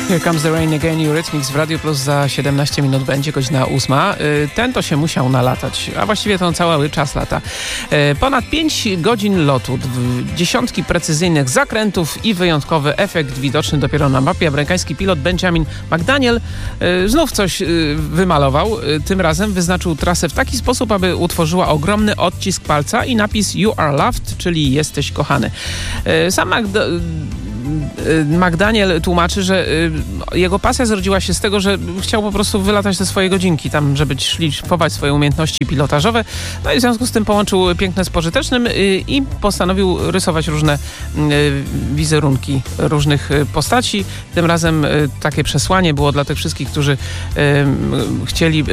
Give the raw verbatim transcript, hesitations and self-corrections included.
Here Comes the Rain Again, Eurythmics w Radio Plus za siedemnaście minut będzie, godzina ósma. Ten to się musiał nalatać, a właściwie to cały czas lata. Ponad pięć godzin lotu, dziesiątki precyzyjnych zakrętów i wyjątkowy efekt widoczny dopiero na mapie. Amerykański pilot Benjamin McDaniel znów coś wymalował. Tym razem wyznaczył trasę w taki sposób, aby utworzyła ogromny odcisk palca i napis You are loved, czyli jesteś kochany. Sam McD- McDaniel tłumaczy, że jego pasja zrodziła się z tego, że chciał po prostu wylatać ze swojej godzinki tam, żeby szlifować swoje umiejętności pilotażowe. No i w związku z tym połączył piękne z pożytecznym i postanowił rysować różne wizerunki różnych postaci. Tym razem takie przesłanie było dla tych wszystkich, którzy chcieli